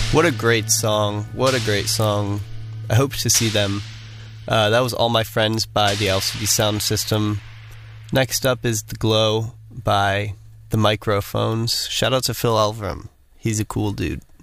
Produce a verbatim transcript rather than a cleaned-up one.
What a great song. What a great song. I hope to see them. Uh, that was All My Friends by the L C D Sound System. Next up is The Glow by The Microphones. Shout out to Phil Elverum. He's a cool dude.